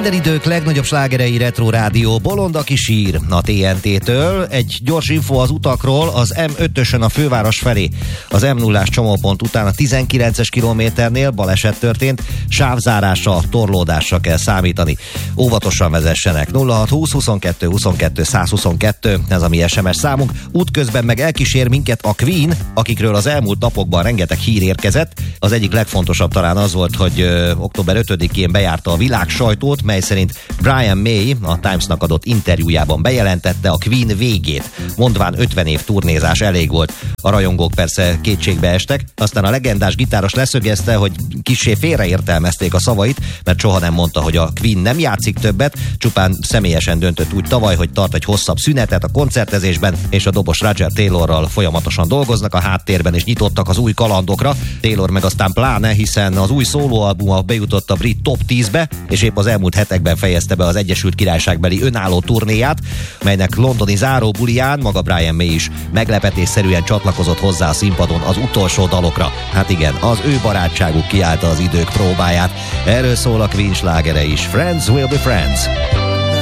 Minden idők legnagyobb slágerei Retro Rádió, Bolond, aki sír a TNT-től. Egy gyors info az utakról: az M5-ösön a főváros felé az M0-ás csomópont után a 19-es kilométernél baleset történt, sávzárásra, torlódásra kell számítani. Óvatosan vezessenek. 0620 22 22 122, ez a mi SMS számunk. Útközben meg elkísér minket a Queen, akikről az elmúlt napokban rengeteg hír érkezett. Az egyik legfontosabb talán az volt, hogy október 5-én bejárta a világ sajtót, mely szerint Brian May a Timesnak adott interjújában bejelentette a Queen végét, mondván 50 év turnézás elég volt. A rajongók persze kétségbe estek, aztán a legendás gitáros leszögezte, hogy kissé félreértelmezték a szavait, mert soha nem mondta, hogy a Queen nem játszik többet, csupán személyesen döntött úgy tavaly, hogy tart egy hosszabb szünetet a koncertezésben, és a dobos Roger Taylorral folyamatosan dolgoznak a háttérben, és nyitottak az új kalandokra. Taylor meg aztán pláne, hiszen az új szólóalbuma bejutott a brit top 10-be, és épp az elmúlt hetekben fejezte be az Egyesült Királyságbeli önálló turnéját, melynek londoni záróbulián maga Brian May is meglepetésszerűen csatlakozott hozzá a színpadon az utolsó dalokra. Hát igen, az ő barátságuk kiállta az idők próbáját. Erről szól a Queen slágere is. Friends will be friends.